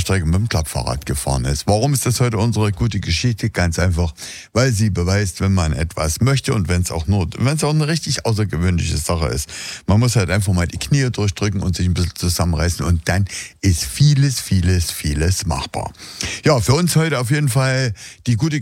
Strecke mit dem Klappfahrrad gefahren ist. Warum ist das heute unsere gute Geschichte? Ganz einfach, weil sie beweist, wenn man etwas möchte und wenn es auch eine richtig außergewöhnliche Sache ist. Man muss halt einfach mal die Knie durchdrücken und sich ein bisschen zusammenreißen und dann ist vieles machbar. Ja, für uns heute auf jeden Fall die gute